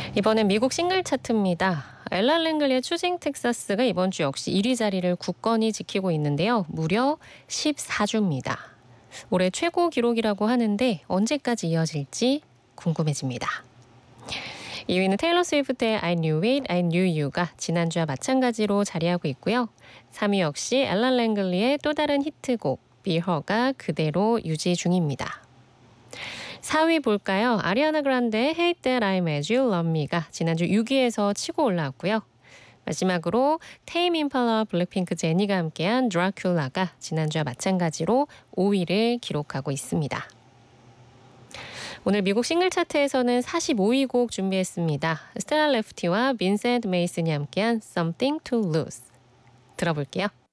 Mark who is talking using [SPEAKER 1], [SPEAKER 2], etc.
[SPEAKER 1] 이번엔 미국 싱글 차트입니다. 엘라 랭글리의 추징 텍사스가 이번 주 역시 1위 자리를 굳건히 지키고 있는데요. 무려 14주입니다. 올해 최고 기록이라고 하는데 언제까지 이어질지 궁금해집니다. 2위는 테일러 스위프트의 I Knew It, I Knew You가 지난주와 마찬가지로 자리하고 있고요. 3위 역시 엘라 랭글리의 또 다른 히트곡 Be Her가 그대로 유지 중입니다. 4위 볼까요? 아리아나 그란데의 Hate That I'm As You Love Me가 지난주 6위에서 치고 올라왔고요. 마지막으로 테임 임팔라와 블랙핑크 제니가 함께한 드라큘라가 지난주와 마찬가지로 5위를 기록하고 있습니다. 오늘 미국 싱글 차트에서는 45위 곡 준비했습니다. 스텔라 레프티와 빈센트 메이슨이 함께한 Something to Lose 들어볼게요.